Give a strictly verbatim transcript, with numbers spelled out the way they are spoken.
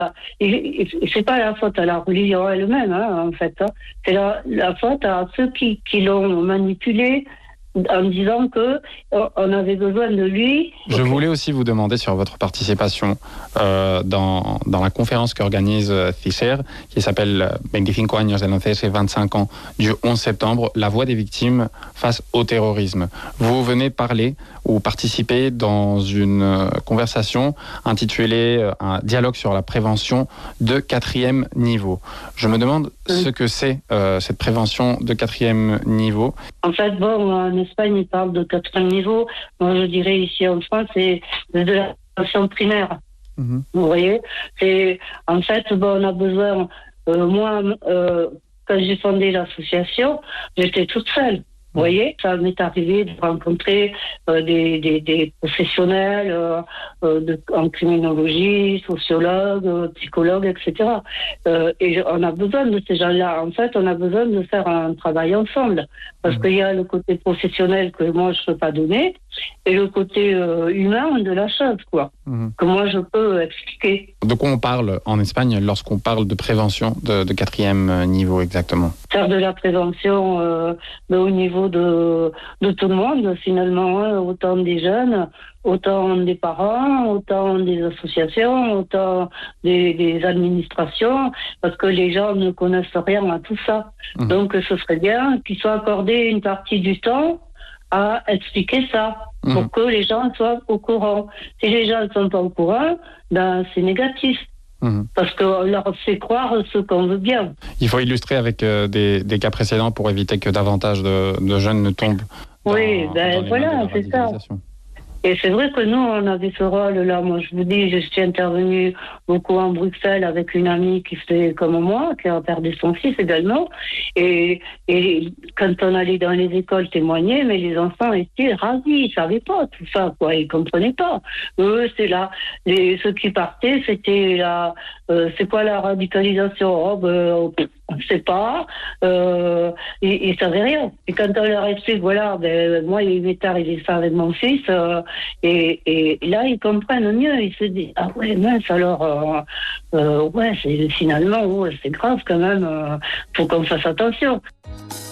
et, et c'est pas la faute à la religion elle-même, hein, en fait. Hein. C'est la, la faute à ceux qui, qui l'ont manipulé en disant que euh, on avait besoin de lui. Je voulais aussi vous demander sur votre participation euh, dans, dans la conférence qu'organise euh, CICER, qui s'appelle veinticinco años de no cese, vingt-cinq ans du onze septembre, la voix des victimes face au terrorisme. Vous venez parler ou participer dans une euh, conversation intitulée euh, un dialogue sur la prévention de quatrième niveau. Je me demande mmh. ce que c'est euh, cette prévention de quatrième niveau. En fait, bon, en Espagne, ils parlent de quatrième niveau. Moi, je dirais ici en France, c'est de la prévention primaire. Mmh. Vous voyez, c'est en fait, bon, on a besoin. Euh, moi, euh, quand j'ai fondé l'association, j'étais toute seule. Vous voyez, ça m'est arrivé de rencontrer euh, des, des, des professionnels euh, euh, de, en criminologie, sociologues, euh, psychologues, et cetera. Euh, et on a besoin de ces gens-là. En fait, on a besoin de faire un travail ensemble. Parce mmh. qu'il y a le côté professionnel que moi, je ne peux pas donner, et le côté euh, humain de la chose, quoi, mmh. que moi, je peux expliquer. De quoi on parle en Espagne lorsqu'on parle de prévention de, de quatrième niveau exactement? Faire de la prévention euh, au niveau de, de tout le monde, finalement, hein, autant des jeunes, autant des parents, autant des associations, autant des, des administrations, parce que les gens ne connaissent rien à tout ça. Mmh. Donc, ce serait bien qu'ils soient accordés une partie du temps à expliquer ça, mmh. pour que les gens soient au courant. Si les gens ne sont pas au courant, ben, c'est négatif. Mmh. Parce qu'on leur fait croire ce qu'on veut bien. Il faut illustrer avec euh, des, des cas précédents pour éviter que davantage de, de jeunes ne tombent dans, oui, ben dans les voilà, mains de la c'est ça. Et c'est vrai que nous, on avait ce rôle-là. Moi, je vous dis, je suis intervenue beaucoup en Bruxelles avec une amie qui fait comme moi, qui a perdu son fils également. Et, et quand on allait dans les écoles témoigner, mais les enfants étaient ravis, ils savaient pas tout ça, quoi. Ils comprenaient pas. Eux, c'est là, les, ceux qui partaient, c'était la, euh, c'est quoi la radicalisation? Oh, ben, on ne sait pas, euh, ils ne savaient rien. Et quand on leur explique, voilà, ben, moi, il m'est arrivé ça avec mon fils, euh, et, et là, ils comprennent mieux. Ils se disent, ah ouais, mince, alors, euh, euh, ouais, c'est, finalement, ouais, c'est grave quand même, il euh, faut qu'on fasse attention.